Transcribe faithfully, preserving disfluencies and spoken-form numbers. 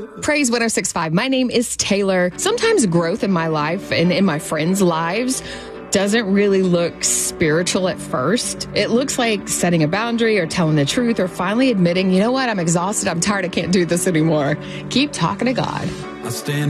Praise one oh six point five. My name is Taylor. Sometimes growth in my life and in my friends' lives doesn't really look spiritual at first. It looks like setting a boundary or telling the truth or finally admitting, you know what, I'm exhausted, I'm tired, I can't do this anymore. Keep talking to God. I stand